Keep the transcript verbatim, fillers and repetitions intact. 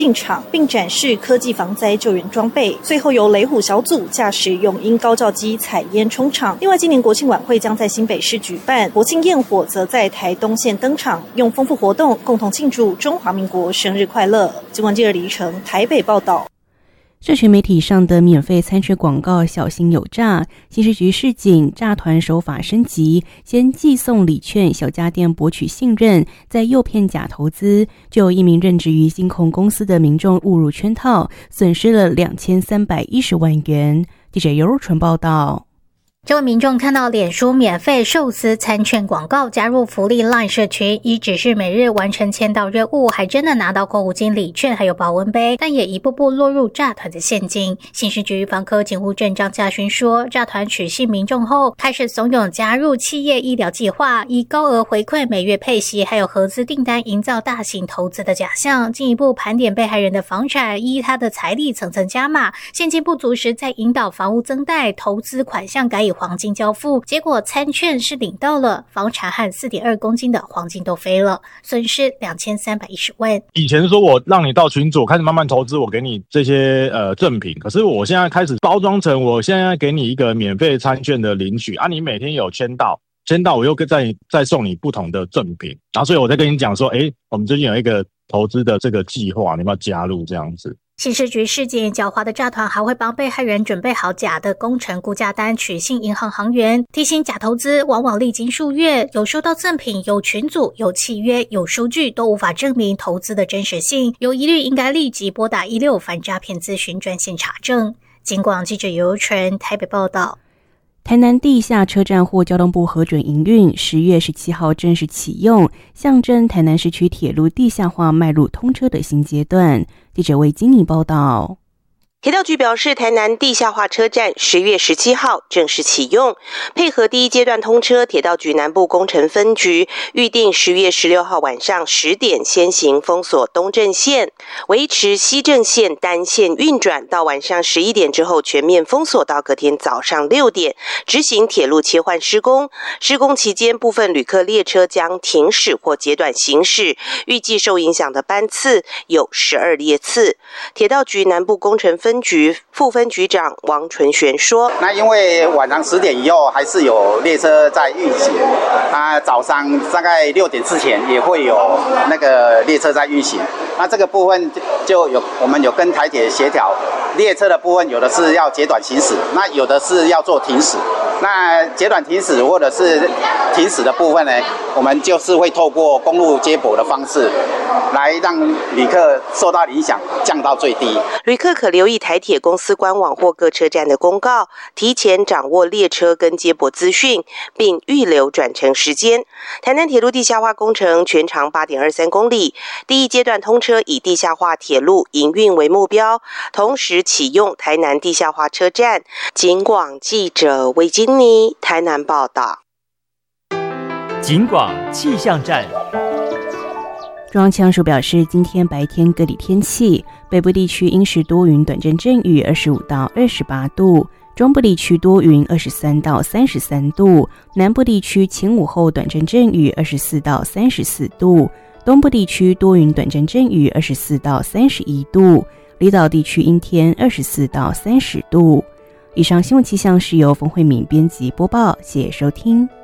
进场，并展示科技防灾救援装备。最后由雷虎小组驾驶永鹰高照机采烟冲场。另外，今年国庆晚会将在新北市举办，国庆焰火则在台东县登场，用丰富活动共同庆祝中华民国生日快乐。新闻记者李成台北报道。 社群媒体上的免费餐券广告小心有诈，刑事局示警，诈团手法升级，先寄送礼券小家电博取信任，再诱骗假投资，就有一名任职于金控公司的民众误入圈套，损失了两千三百一十万元。记者尤若纯报道。 这位民众看到脸书免费寿司餐券广告，加入福利 LINE 社群，以指示每日完成签到任务，还真的拿到购物金礼券还有保温杯，但也一步步落入诈团的陷阱。刑事局防科警务证张家勋说，诈团取信民众后，开始怂恿加入企业医疗计划，以高额回馈、每月配息还有合资订单营造大型投资的假象，进一步盘点被害人的房产，依他的财力层层加码，现金不足时再引导房屋增贷，投资款项改以黄金交付，结果餐券是领到了，房产和 四点二公斤的黄金都飞了，损失两千三百一十万。 以前说我让你到群组开始慢慢投资，我给你这些呃赠品，可是我现在开始包装成我现在给你一个免费餐券的领取啊，你每天有签到签到我又再再送你不同的赠品，然后所以我在跟你讲说，诶我们最近有一个投资的这个计划，你要不要加入这样子。 刑事局示警，狡猾的诈团还会帮被害人准备好假的工程估价单，取信银行行员，提醒假投资往往历经数月，有收到赠品、有群组、有契约、有收据，都无法证明投资的真实性，有疑虑应该立即拨打一六反诈骗咨询专线查证。警广记者尤纯台北报道。 台南地下车站获交通部核准营运，十月十七号正式启用，象征台南市区铁路地下化迈入通车的新阶段。记者为金妮报道。 铁道局表示，台南地下化车站十月十七号正式启用，配合第一阶段通车，铁道局南部工程分局预定十月十六号晚上十点先行封锁东正线，维持西正线单线运转，到晚上十一点之后全面封锁到隔天早上六点，执行铁路切换施工。施工期间，部分旅客列车将停驶或截短行驶，预计受影响的班次有十二列次。铁道局南部工程分分局副分局长王纯玄说， 那因为晚上十点以后还是有列车在运行，啊，早上大概六点之前也会有那个列车在运行，那这个部分就有我们有跟台铁协调，列车的部分有的是要截短行驶，那有的是要做停驶，那截短停驶或者是停驶的部分呢，我们就是会透过公路接驳的方式来让旅客受到影响降到最低。 旅客可留意台铁公司官网或各车站的公告，提前掌握列车跟接驳资讯，并预留转乘时间。台南铁路地下化工程全长 八点二三公里，第一阶段通车以地下化铁路营运为目标，同时启用台南地下化车站。警广记者魏金妮台南报道。 警广气象站。 中央气象署表示，今天白天各地天气，北部地区阴时多云，短阵阵雨，二十五到二十八度；中部地区多云，二十三到三十三度；南部地区晴午后短阵阵雨，二十四到三十四度；东部地区多云，短阵阵雨，二十四到三十一度；离岛地区阴天，二十四到三十度。以上新闻气象是由冯慧敏编辑播报，谢谢收听。